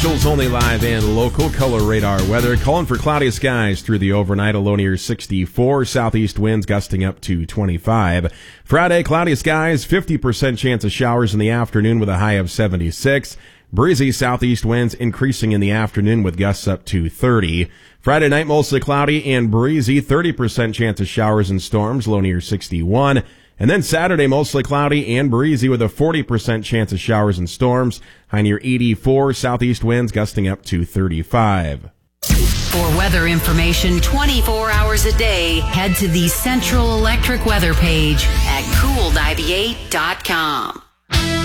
Central's only live and local color radar weather. Calling for cloudy skies through the overnight, a low near 64. Southeast winds gusting up to 25. Friday, cloudy skies, 50% chance of showers in the afternoon with a high of 76. Breezy southeast winds increasing in the afternoon with gusts up to 30. Friday night, mostly cloudy and breezy, 30% chance of showers and storms, low near 61. And then Saturday, mostly cloudy and breezy with a 40% chance of showers and storms, high near 84, southeast winds gusting up to 35. For weather information 24 hours a day, head to the Central Electric weather page at cool98.com.